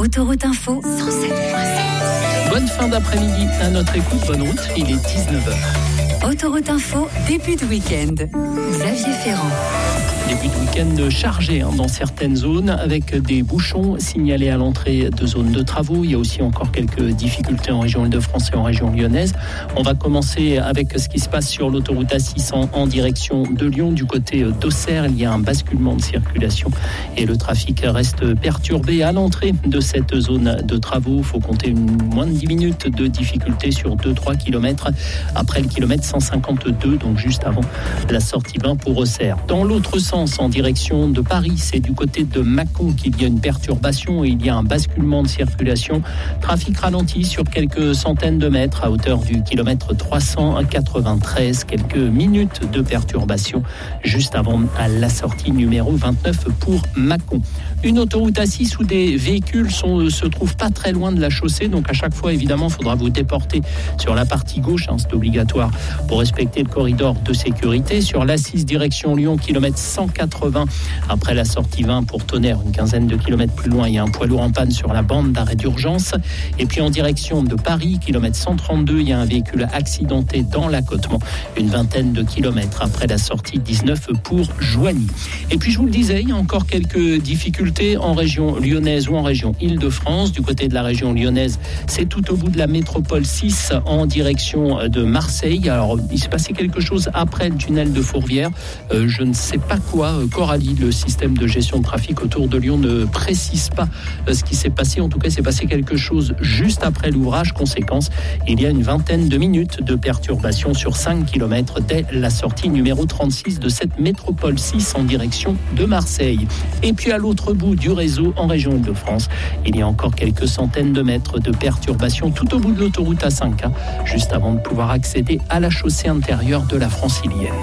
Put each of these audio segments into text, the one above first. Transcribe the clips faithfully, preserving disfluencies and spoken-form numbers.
Autoroute Info cent sept virgule sept. Bonne fin d'après-midi à notre écoute, bonne route, il est dix-neuf heures. Autoroute Info, début de week-end. Xavier Ferrand. Début de week-end chargé hein, dans certaines zones avec des bouchons signalés à l'entrée de zones de travaux. Il y a aussi encore quelques difficultés en région Île-de-France et en région lyonnaise. On va commencer avec ce qui se passe sur l'autoroute A six cents en direction de Lyon. Du côté d'Auxerre, il y a un basculement de circulation et le trafic reste perturbé à l'entrée de cette zone de travaux. Il faut compter une, moins de dix minutes de difficulté sur deux à trois kilomètres après le kilomètre cent cinquante-deux, donc juste avant la sortie vingt pour Auxerre. Dans l'autre sens, en direction de Paris, c'est du côté de Mâcon qu'il y a une perturbation et il y a un basculement de circulation. Trafic ralenti sur quelques centaines de mètres à hauteur du kilomètre trois cent quatre-vingt-treize. Quelques minutes de perturbation juste avant la sortie numéro vingt-neuf pour Mâcon. Une autoroute A six où des véhicules sont, se trouvent pas très loin de la chaussée, donc à chaque fois évidemment il faudra vous déporter sur la partie gauche, hein, c'est obligatoire pour respecter le corridor de sécurité. Sur l'A six direction Lyon, kilomètre cent quatre-vingts après la sortie vingt pour Tonnerre, une quinzaine de kilomètres plus loin, il y a un poids lourd en panne sur la bande d'arrêt d'urgence. Et puis en direction de Paris, kilomètre cent trente-deux, il y a un véhicule accidenté dans l'accotement, une vingtaine de kilomètres après la sortie dix-neuf pour Joigny. Et puis je vous le disais, il y a encore quelques difficultés en région lyonnaise ou en région Île-de-France. Du côté de la région lyonnaise, c'est tout au bout de la métropole six en direction de Marseille. Alors il s'est passé quelque chose après le tunnel de Fourvière. Euh, je ne sais pas quoi. Coralie, le système de gestion de trafic autour de Lyon, ne précise pas ce qui s'est passé. En tout cas, il s'est passé quelque chose juste après l'ouvrage. Conséquence, il y a une vingtaine de minutes de perturbation sur cinq kilomètres dès la sortie numéro trente-six de cette métropole six en direction de Marseille. Et puis à l'autre bout du réseau, en région Île-de-France, il y a encore quelques centaines de mètres de perturbation tout au bout de l'autoroute A cinq, hein, juste avant de pouvoir accéder à la chaussée intérieure de la Francilienne.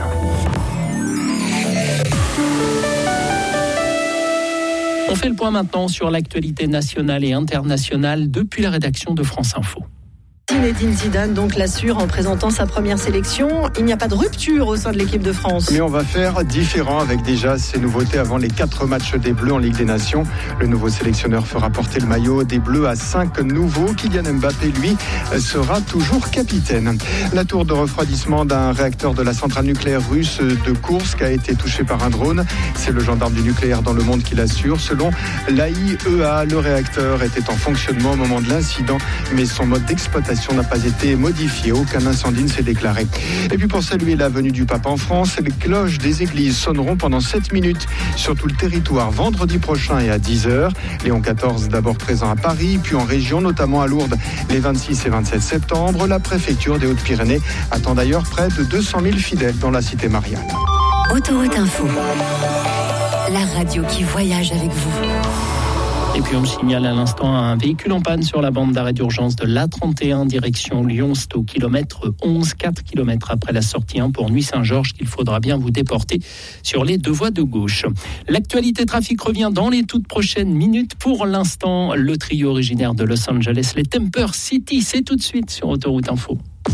On fait le point maintenant sur l'actualité nationale et internationale depuis la rédaction de France Info. Zinedine Zidane donc l'assure en présentant sa première sélection. Il n'y a pas de rupture au sein de l'équipe de France. Mais on va faire différent avec déjà ces nouveautés avant les quatre matchs des Bleus en Ligue des Nations. Le nouveau sélectionneur fera porter le maillot des Bleus à cinq nouveaux. Kylian Mbappé, lui, sera toujours capitaine. La tour de refroidissement d'un réacteur de la centrale nucléaire russe de Koursk a été touchée par un drone. C'est le gendarme du nucléaire dans le monde qui l'assure. Selon l'A I E A, le réacteur était en fonctionnement au moment de l'incident, mais son mode d'exploitation n'a pas été modifié, aucun incendie ne s'est déclaré. Et puis pour saluer la venue du pape en France, les cloches des églises sonneront pendant sept minutes sur tout le territoire vendredi prochain et à dix heures. Léon quatorze d'abord présent à Paris, puis en région, notamment à Lourdes les vingt-six et vingt-sept septembre. La préfecture des Hautes-Pyrénées attend d'ailleurs près de deux cent mille fidèles dans la cité mariale. Autoroute Info, la radio qui voyage avec vous. Et puis on me signale à l'instant un véhicule en panne sur la bande d'arrêt d'urgence de l'A trente et un direction Lyon. C'est au kilomètre onze, quatre kilomètres après la sortie un pour Nuit-Saint-Georges qu'il faudra bien vous déporter sur les deux voies de gauche. L'actualité trafic revient dans les toutes prochaines minutes. Pour l'instant, le trio originaire de Los Angeles, les Temper City, c'est tout de suite sur Autoroute Info.